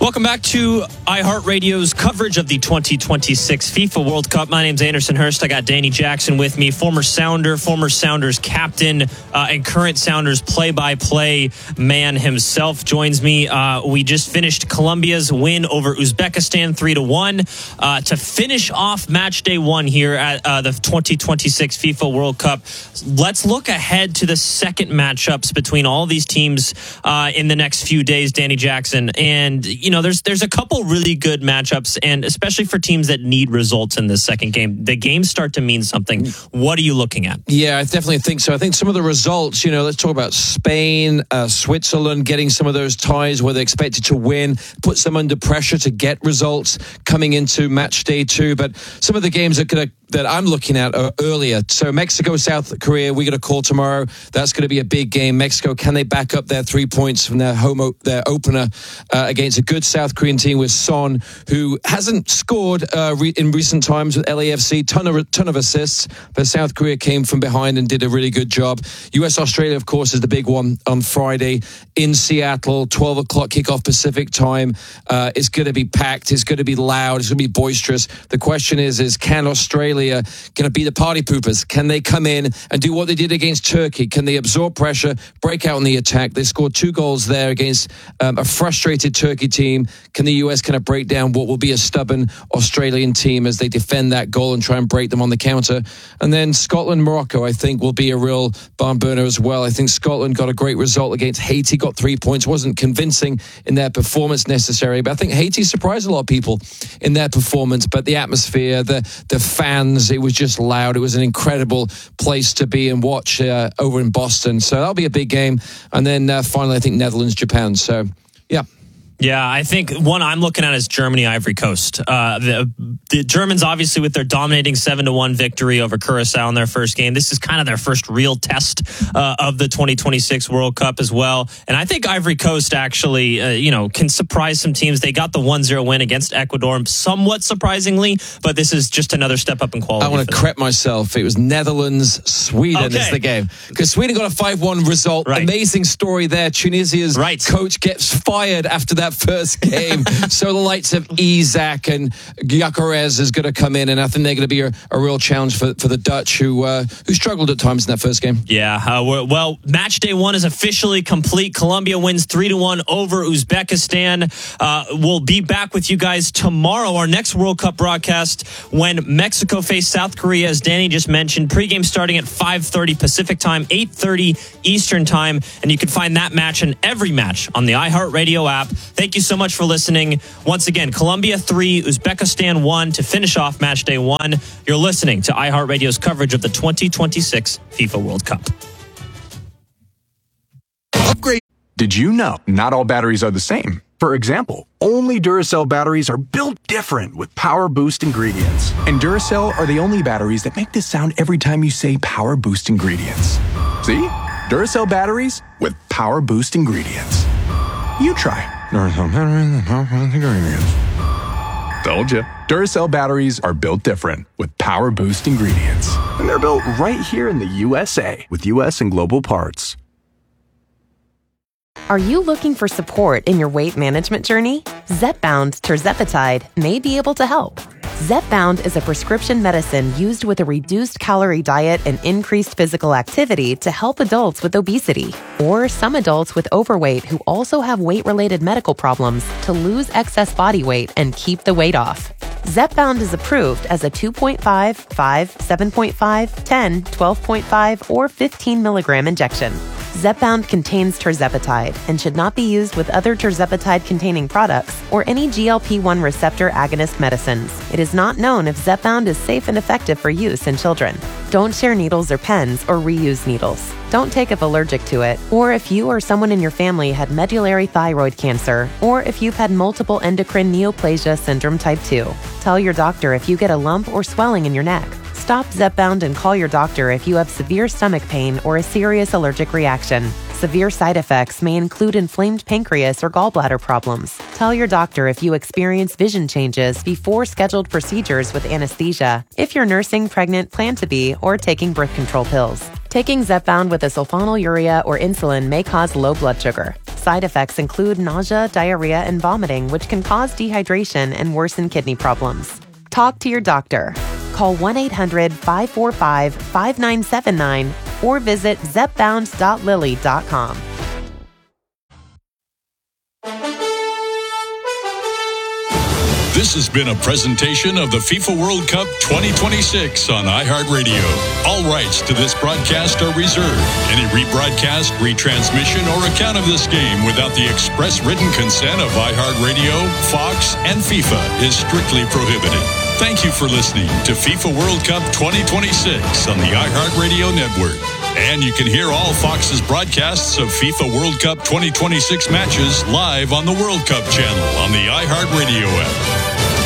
Welcome back to iHeartRadio's coverage of the 2026 FIFA World Cup. My name's Anderson Hurst. I got Danny Jackson with me, former Sounders captain, and current Sounders play-by-play man himself joins me. We just finished Colombia's win over Uzbekistan 3-1 to finish off match day one here at the 2026 FIFA World Cup. Let's look ahead to the second matchups between all these teams in the next few days, Danny Jackson. And there's a couple really good matchups, and especially for teams that need results in this second game. The games start to mean something. What are you looking at? Yeah, I definitely think so. I think some of the results, let's talk about Spain, Switzerland getting some of those ties where they're expected to win, puts them under pressure to get results coming into match day two. But some of the games that I'm looking at are earlier. So Mexico, South Korea, we got a call tomorrow. That's going to be a big game. Mexico, can they back up their 3 points from their opener against a good South Korean team with Son, who hasn't scored in recent times with LAFC, ton of assists, but South Korea came from behind and did a really good job. US-Australia, of course, is the big one on Friday in Seattle, 12 o'clock kickoff Pacific time. It's going to be packed. It's going to be loud. It's going to be boisterous. The question is can Australia going to be the party poopers? Can they come in and do what they did against Turkey? Can they absorb pressure, break out in the attack? They scored 2 goals there against a frustrated Turkey team. Can the US kind of break down what will be a stubborn Australian team as they defend that goal and try and break them on the counter? And then Scotland, Morocco, I think will be a real barn burner as well. I think Scotland got a great result against Haiti, got 3 points. Wasn't convincing in their performance necessarily, but I think Haiti surprised a lot of people in their performance. But the atmosphere, the fans, it was just loud. It was an incredible place to be and watch over in Boston. So that'll be a big game. And then finally, I think Netherlands, Japan. So, yeah. Yeah, I think one I'm looking at is Germany, Ivory Coast. The Germans, obviously, with their dominating 7-1 victory over Curacao in their first game. This is kind of their first real test of the 2026 World Cup as well. And I think Ivory Coast actually, can surprise some teams. They got the 1-0 win against Ecuador, somewhat surprisingly, but this is just another step up in quality. I want to correct myself. It was Netherlands, Sweden is the game. Because Sweden got a 5-1 result. Right. Amazing story there. Tunisia's coach gets fired after that first game. So the likes of Isaac and Gyökeres is going to come in, and I think they're going to be a real challenge for the Dutch, who struggled at times in that first game. Yeah, well, match day one is officially complete. Colombia wins 3-1 over Uzbekistan. We'll be back with you guys tomorrow, our next World Cup broadcast, when Mexico face South Korea, as Danny just mentioned. Pregame starting at 5:30 Pacific time, 8:30 Eastern time, and you can find that match and every match on the iHeartRadio app. Thank you so much for listening. Once again, Colombia 3, Uzbekistan 1 to finish off match day 1. You're listening to iHeartRadio's coverage of the 2026 FIFA World Cup. Upgrade. Did you know not all batteries are the same? For example, only Duracell batteries are built different with Power Boost ingredients. And Duracell are the only batteries that make this sound every time you say Power Boost ingredients. See? Duracell batteries with Power Boost ingredients. You try. Duracell batteries with Power Boost ingredients. Told you. Duracell batteries are built different with Power Boost ingredients. And they're built right here in the USA with US and global parts. Are you looking for support in your weight management journey? Zepbound tirzepatide may be able to help. Zepbound is a prescription medicine used with a reduced calorie diet and increased physical activity to help adults with obesity, or some adults with overweight who also have weight-related medical problems to lose excess body weight and keep the weight off. Zepbound is approved as a 2.5, 5, 7.5, 10, 12.5, or 15 milligram injection. Zepbound contains tirzepatide and should not be used with other tirzepatide-containing products or any GLP-1 receptor agonist medicines. It is not known if Zepbound is safe and effective for use in children. Don't share needles or pens or reuse needles. Don't take if allergic to it, or if you or someone in your family had medullary thyroid cancer, or if you've had multiple endocrine neoplasia syndrome type 2. Tell your doctor if you get a lump or swelling in your neck. Stop Zepbound and call your doctor if you have severe stomach pain or a serious allergic reaction. Severe side effects may include inflamed pancreas or gallbladder problems. Tell your doctor if you experience vision changes before scheduled procedures with anesthesia, if you're nursing, pregnant, plan to be, or taking birth control pills. Taking Zepbound with a sulfonylurea or insulin may cause low blood sugar. Side effects include nausea, diarrhea, and vomiting, which can cause dehydration and worsen kidney problems. Talk to your doctor. Call 1-800-545-5979 or visit zepbound.lilly.com. This has been a presentation of the FIFA World Cup 2026 on iHeartRadio. All rights to this broadcast are reserved. Any rebroadcast, retransmission, or account of this game without the express written consent of iHeartRadio, Fox, and FIFA is strictly prohibited. Thank you for listening to FIFA World Cup 2026 on the iHeartRadio network. And you can hear all Fox's broadcasts of FIFA World Cup 2026 matches live on the World Cup channel on the iHeartRadio app.